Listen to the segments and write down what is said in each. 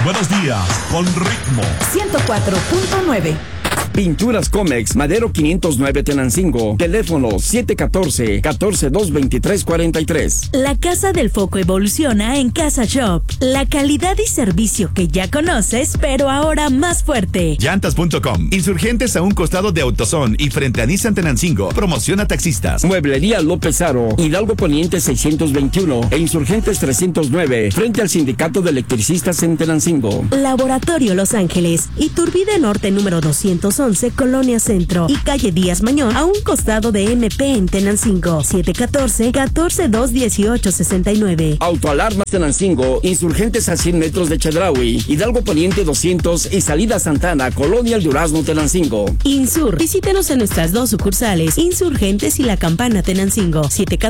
Buenos días, con ritmo. 104.9. Pinturas Comex, Madero 509 Tenancingo, teléfono 714-142-2343. La Casa del Foco evoluciona en Casa Shop. La calidad y servicio que ya conoces, pero ahora más fuerte. Llantas.com, Insurgentes a un costado de AutoZone y frente a Nissan Tenancingo. Promociona taxistas. Mueblería López Aro, Hidalgo Poniente 621 e Insurgentes 309, frente al Sindicato de Electricistas en Tenancingo. Laboratorio Los Ángeles, Iturbide Norte número 211, Colonia Centro y calle Díaz Mañón, a un costado de MP en Tenancingo. 714-142-1869. Autoalarmas Tenancingo, Insurgentes a 100 metros de Chedraui, Hidalgo Poniente 200 y salida Santana, Colonia El Durazno, Tenancingo. Insur, visítenos en nuestras dos sucursales, Insurgentes y La Campana, Tenancingo.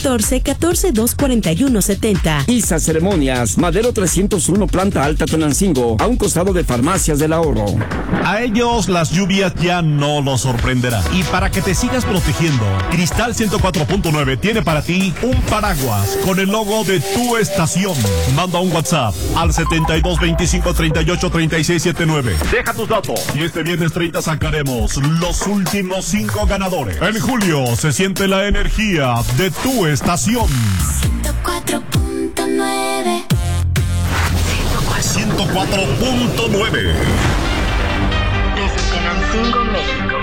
714-142-4170. ISA Ceremonias, Madero 301 Planta Alta, Tenancingo, a un costado de Farmacias del Ahorro. A ellos las lluvias ya no los sorprenderán. Y para que te sigas protegiendo, Cristal 104.9 tiene para ti un paraguas con el logo de tu estación. Manda un WhatsApp al 7225383679. Deja tus datos y este viernes 30 sacaremos los últimos 5 ganadores. En julio se siente la energía de tu estación. 104.9. 104.9. Tenancingo, México.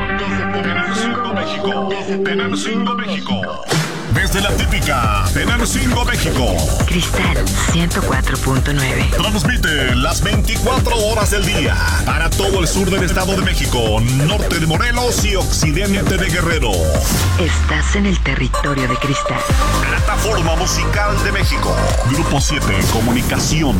Tenancingo, México. Desde la típica Tenancingo, México. Cristal 104.9. Transmite las 24 horas del día para todo el sur del Estado de México, norte de Morelos y occidente de Guerrero. Estás en el territorio de Cristal. Plataforma Musical de México. Grupo 7, Comunicación.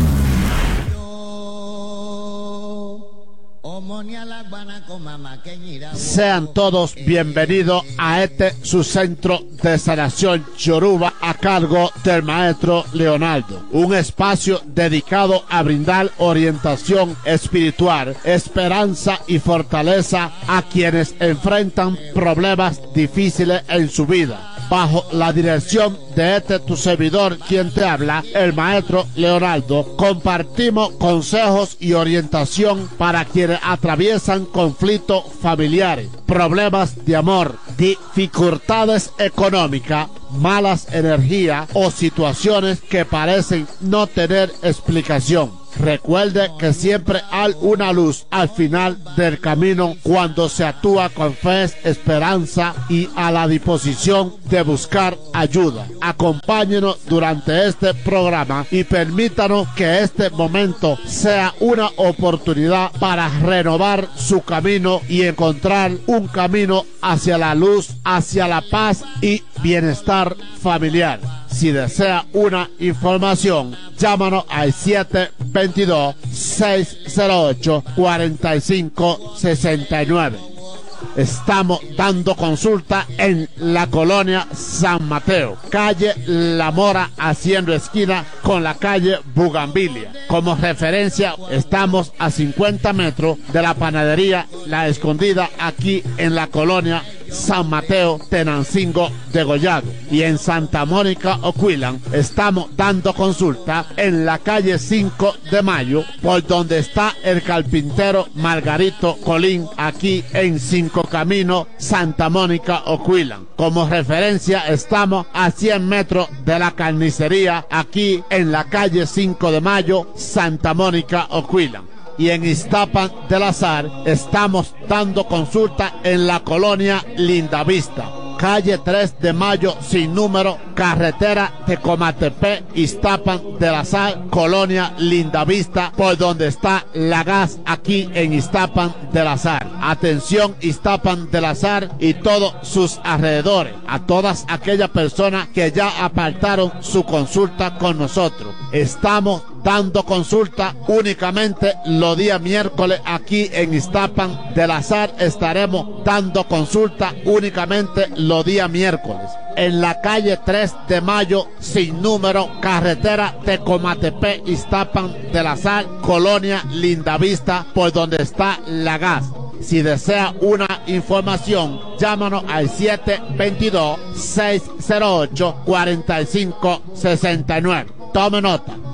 Sean todos bienvenidos a su centro de sanación Yoruba a cargo del maestro Leonardo, un espacio dedicado a brindar orientación espiritual, esperanza y fortaleza a quienes enfrentan problemas difíciles en su vida. Bajo la dirección de tu servidor, quien te habla, el maestro Leonardo, compartimos consejos y orientación para quienes atraviesan conflictos familiares, problemas de amor, dificultades económicas, malas energías o situaciones que parecen no tener explicación. Recuerde que siempre hay una luz al final del camino cuando se actúa con fe, esperanza y a la disposición de buscar ayuda. Acompáñenos durante este programa y permítanos que este momento sea una oportunidad para renovar su camino y encontrar un camino hacia la luz, hacia la paz y bienestar familiar. Si desea una información, llámanos al 722-608-4569. Estamos dando consulta en la colonia San Mateo, calle La Mora, haciendo esquina con la calle Bugambilia. Como referencia, estamos a 50 metros de la panadería La Escondida, aquí en la colonia San Mateo, Tenancingo Degollado. Y en Santa Mónica, Oquillan, estamos dando consulta en la calle 5 de Mayo, por donde está el carpintero Margarito Colín, aquí en 5 Camino, Santa Mónica, Oquillan. Como referencia, estamos a 100 metros de la carnicería, aquí en la calle 5 de Mayo, Santa Mónica, Oquillan. Y en Iztapan del Azar estamos dando consulta en la colonia Lindavista, calle 3 de Mayo sin número, carretera de Comatepec, Iztapan del Azar, colonia Lindavista, por donde está la gas, aquí en Iztapan del Azar. Atención, Iztapan del Azar y todos sus alrededores, a todas aquellas personas que ya apartaron su consulta con nosotros. Estamos dando consulta únicamente los días miércoles aquí en Iztapan del Azar. Estaremos dando consulta únicamente los días miércoles. En la calle 3 de Mayo sin número, carretera de Comatepec, Iztapan del Azar, colonia Lindavista, por donde está la gas. Si desea una información, llámanos al 722-608-4569. Tome nota.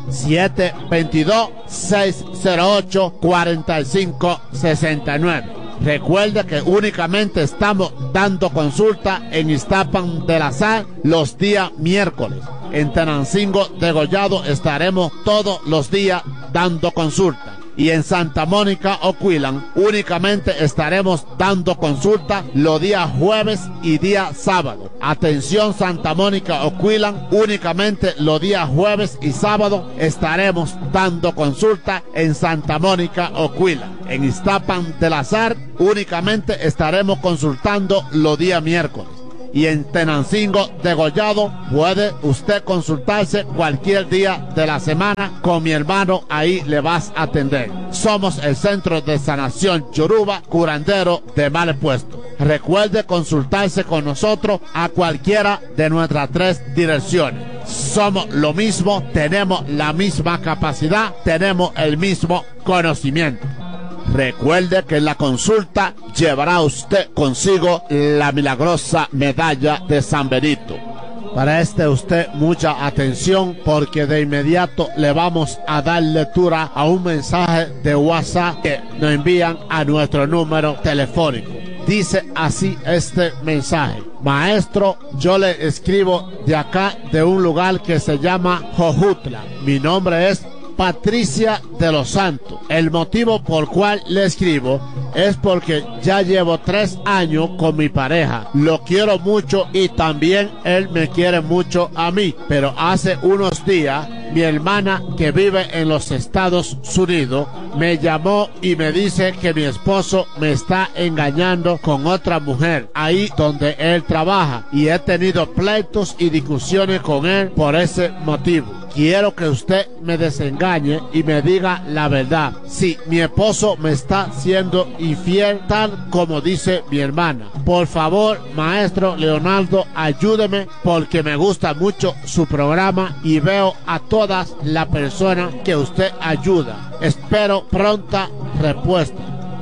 722-608-4569. Recuerde que únicamente estamos dando consulta en Iztapan de la Sal los días miércoles. En Tenancingo Degollado estaremos todos los días dando consulta. Y en Santa Mónica Oquillan únicamente estaremos dando consulta los días jueves y día sábado. Atención Santa Mónica Oquillan, únicamente los días jueves y sábado estaremos dando consulta en Santa Mónica Oquillan. En Iztapan del Azar únicamente estaremos consultando los días miércoles. Y en Tenancingo Degollado puede usted consultarse cualquier día de la semana con mi hermano, ahí le vas a atender. Somos el Centro de Sanación Yoruba, curandero de Male Puesto. Recuerde consultarse con nosotros a cualquiera de nuestras 3 direcciones. Somos lo mismo, tenemos la misma capacidad, tenemos el mismo conocimiento. Recuerde que en la consulta llevará usted consigo la milagrosa medalla de San Benito. Preste usted mucha atención porque de inmediato le vamos a dar lectura a un mensaje de WhatsApp que nos envían a nuestro número telefónico. Dice así este mensaje: maestro, yo le escribo de acá, de un lugar que se llama Jojutla. Mi nombre es Patricia de los Santos. El motivo por cual le escribo es porque ya llevo 3 años con mi pareja. Lo quiero mucho y también él me quiere mucho a mí. Pero hace unos días mi hermana, que vive en los Estados Unidos, me llamó y me dice que mi esposo me está engañando con otra mujer ahí donde él trabaja, y he tenido pleitos y discusiones con él por ese motivo. Quiero que usted me desengañe y me diga la verdad. Si mi esposo me está siendo infiel tal como dice mi hermana. Por favor, maestro Leonardo, ayúdeme porque me gusta mucho su programa y veo a todas las personas que usted ayuda. Espero pronta respuesta.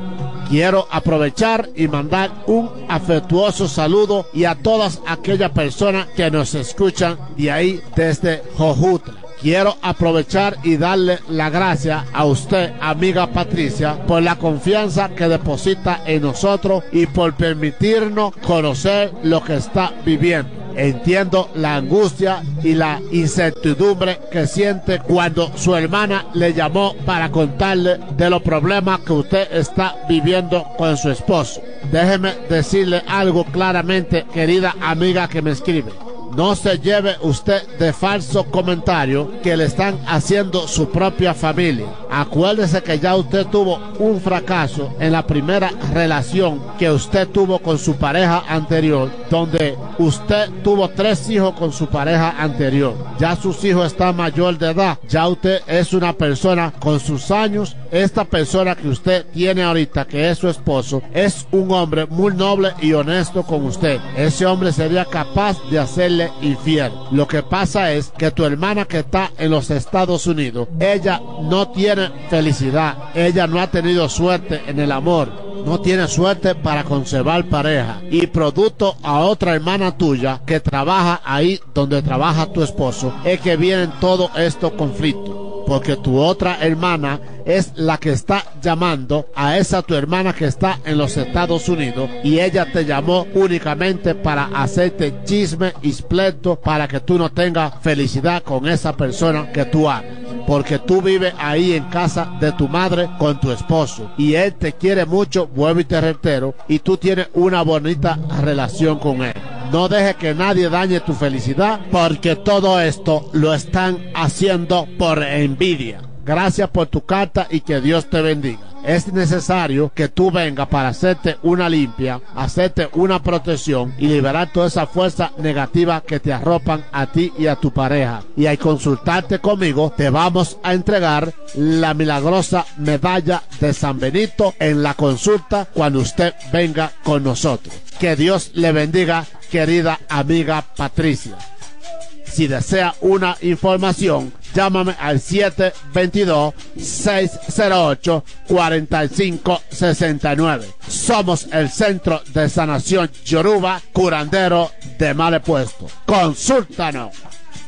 Quiero aprovechar y mandar un afectuoso saludo y a todas aquellas personas que nos escuchan de ahí desde Jojutla. Quiero aprovechar y darle la gracia a usted, amiga Patricia, por la confianza que deposita en nosotros y por permitirnos conocer lo que está viviendo. Entiendo la angustia y la incertidumbre que siente cuando su hermana le llamó para contarle de los problemas que usted está viviendo con su esposo. Déjeme decirle algo claramente, querida amiga que me escribe. No se lleve usted de falso comentario que le están haciendo su propia familia. Acuérdese que ya usted tuvo un fracaso en la primera relación que usted tuvo con su pareja anterior, donde usted tuvo 3 hijos con su pareja anterior. Ya sus hijos están mayor de edad, ya usted es una persona con sus años. Esta persona que usted tiene ahorita, que es su esposo, es un hombre muy noble y honesto con usted. Ese hombre sería capaz de hacerle infiel. Lo que pasa es que tu hermana, que está en los Estados Unidos, ella no tiene felicidad, ella no ha tenido suerte en el amor, no tiene suerte para conservar pareja, y producto a otra hermana tuya que trabaja ahí donde trabaja tu esposo, es que vienen todos estos conflictos. Porque tu otra hermana es la que está llamando a esa tu hermana que está en los Estados Unidos, y ella te llamó únicamente para hacerte chisme y pleito para que tú no tengas felicidad con esa persona que tú amas. Porque tú vives ahí en casa de tu madre con tu esposo y él te quiere mucho, vuelvo y te reitero, y tú tienes una bonita relación con él. No dejes que nadie dañe tu felicidad, porque todo esto lo están haciendo por envidia. Gracias por tu carta y que Dios te bendiga. Es necesario que tú vengas para hacerte una limpia, hacerte una protección y liberar toda esa fuerza negativa que te arropan a ti y a tu pareja. Y al consultarte conmigo, te vamos a entregar la milagrosa medalla de San Benito en la consulta cuando usted venga con nosotros. Que Dios le bendiga, querida amiga Patricia. Si desea una información, llámame al 722-608-4569. Somos el Centro de Sanación Yoruba, curandero de Male Puesto. Consúltanos.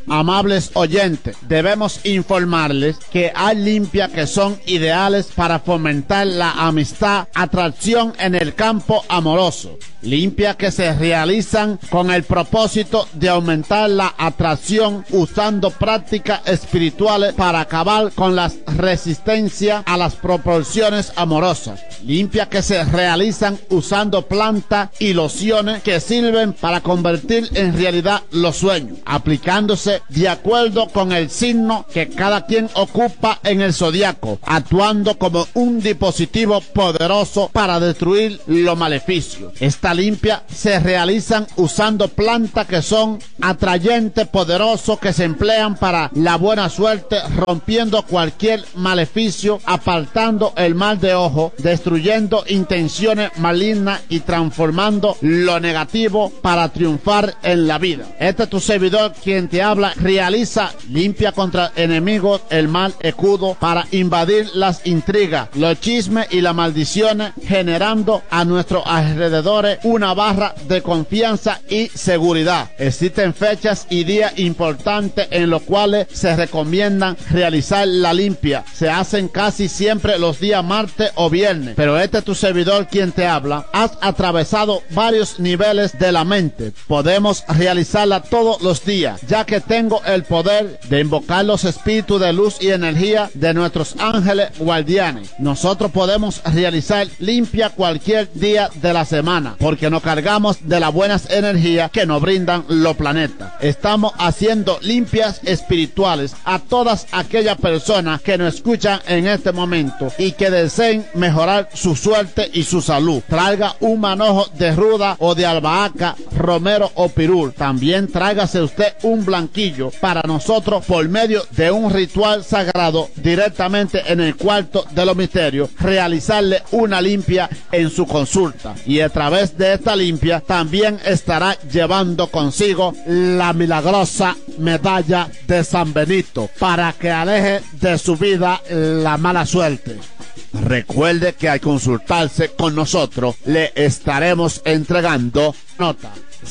Amables oyentes, debemos informarles que hay limpias que son ideales para fomentar la amistad, atracción en el campo amoroso. Limpias que se realizan con el propósito de aumentar la atracción usando prácticas espirituales para acabar con la resistencia a las proporciones amorosas. Limpias que se realizan usando plantas y lociones que sirven para convertir en realidad los sueños, aplicándose de acuerdo con el signo que cada quien ocupa en el zodiaco, actuando como un dispositivo poderoso para destruir los maleficios. Esta limpia se realizan usando plantas que son atrayentes poderosos que se emplean para la buena suerte, rompiendo cualquier maleficio, apartando el mal de ojo, destruyendo intenciones malignas y transformando lo negativo para triunfar en la vida. Este es tu servidor quien te habla. Realiza limpia contra enemigos, el mal escudo para invadir las intrigas, los chismes y las maldiciones, generando a nuestros alrededores una barra de confianza y seguridad. Existen fechas y días importantes en los cuales se recomiendan realizar la limpia. Se hacen casi siempre los días martes o viernes, pero este es tu servidor quien te habla. Has atravesado varios niveles de la mente. Podemos realizarla todos los días, ya que tengo el poder de invocar los espíritus de luz y energía de nuestros ángeles guardianes. Nosotros podemos realizar limpia cualquier día de la semana, porque nos cargamos de las buenas energías que nos brindan los planetas. Estamos haciendo limpias espirituales a todas aquellas personas que nos escuchan en este momento y que deseen mejorar su suerte y su salud. Traiga un manojo de ruda o de albahaca, romero o pirul. También tráigase usted un blanquillo para nosotros, por medio de un ritual sagrado directamente en el cuarto de los misterios, realizarle una limpia en su consulta. Y a través de esta limpia también estará llevando consigo la milagrosa medalla de San Benito para que aleje de su vida la mala suerte. Recuerde que al consultarse con nosotros le estaremos entregando nota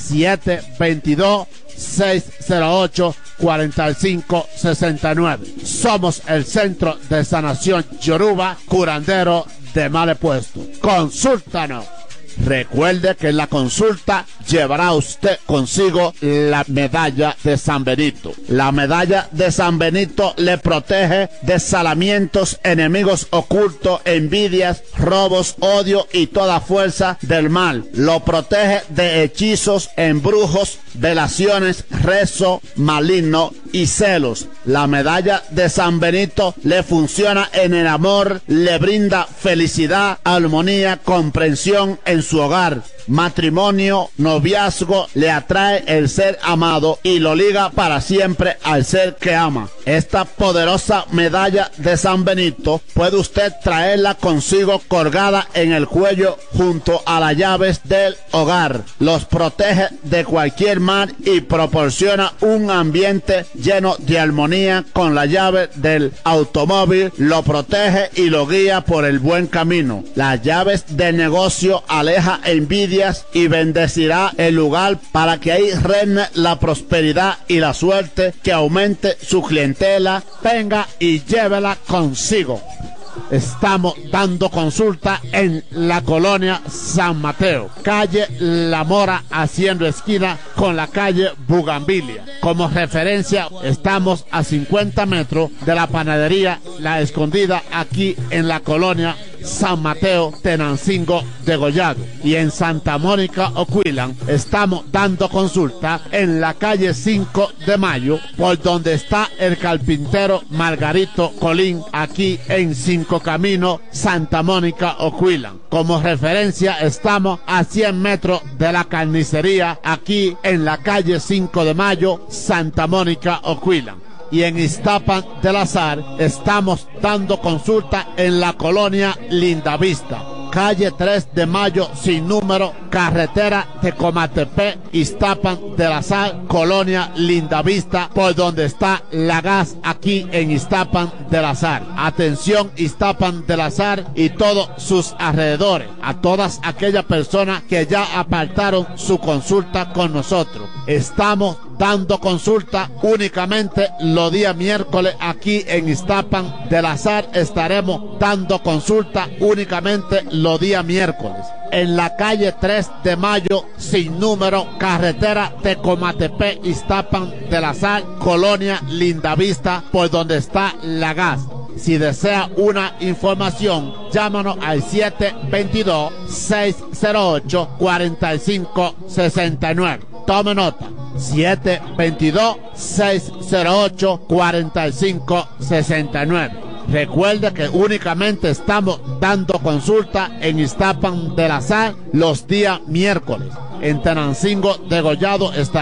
722-608-4569. Somos el Centro de Sanación Yoruba, curandero de mal puesto. Consúltanos. Recuerde que en la consulta llevará usted consigo la medalla de San Benito. La medalla de San Benito le protege de salamientos, enemigos ocultos, envidias, robos, odio y toda fuerza del mal. Lo protege de hechizos, embrujos, velaciones, rezo maligno y celos. La medalla de San Benito le funciona en el amor, le brinda felicidad, armonía, comprensión en su hogar, matrimonio, noviazgo, le atrae el ser amado y lo liga para siempre al ser que ama. Esta poderosa medalla de San Benito puede usted traerla consigo colgada en el cuello junto a las llaves del hogar. Los protege de cualquier mal y proporciona un ambiente lleno de armonía con la llave del automóvil. Lo protege y lo guía por el buen camino. Las llaves del negocio aleja envidias y bendecirá el lugar para que ahí reine la prosperidad y la suerte, que aumente su clientela. Venga y llévela consigo. Estamos dando consulta en la colonia San Mateo, calle La Mora, haciendo esquina con la calle Bugambilia. Como referencia, estamos a 50 metros de la panadería La Escondida, aquí en la colonia San Mateo, Tenancingo de Gollado. Y en Santa Mónica, Oquillan, estamos dando consulta en la calle 5 de Mayo, por donde está el carpintero Margarito Colín, aquí en 5 Caminos, Santa Mónica, Oquillan. Como referencia, estamos a 100 metros de la carnicería, aquí en la calle 5 de Mayo, Santa Mónica, Oquillan. Y en Iztapan del Azar estamos dando consulta en la colonia Lindavista, calle 3 de Mayo sin número, carretera de Comatepec, Iztapan del Azar, colonia Lindavista, por donde está la gas, aquí en Iztapan del Azar. Atención, Iztapan del Azar y todos sus alrededores, a todas aquellas personas que ya apartaron su consulta con nosotros. Estamos dando consulta únicamente los días miércoles aquí en Iztapan de la Sal. Estaremos dando consulta únicamente los días miércoles. En la calle 3 de Mayo, sin número, carretera Tecomatepe, Iztapan de la Sal, Colonia Lindavista, por donde está la gas. Si desea una información, llámanos al 722-608-4569. Tome nota, 722-608-4569. Recuerde que únicamente estamos dando consulta en Iztapan de la Sal los días miércoles. En Tenancingo Degollado está